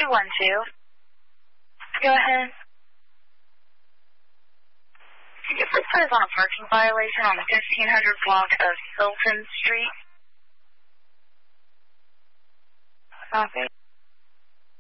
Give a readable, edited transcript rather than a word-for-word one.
212. Go ahead. Your foot is on a parking violation on the 1500 block of Hilton Street. Copy.